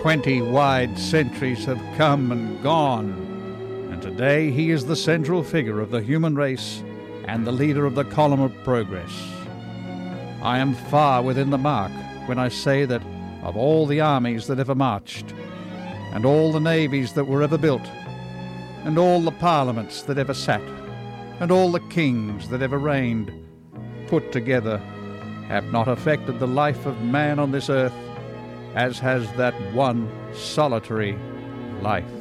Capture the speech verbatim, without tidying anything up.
Twenty wide centuries have come and gone, and today he is the central figure of the human race and the leader of the column of progress. I am far within the mark when I say that of all the armies that ever marched, and all the navies that were ever built, and all the parliaments that ever sat, and all the kings that ever reigned, put together, have not affected the life of man on this earth as has that one solitary life.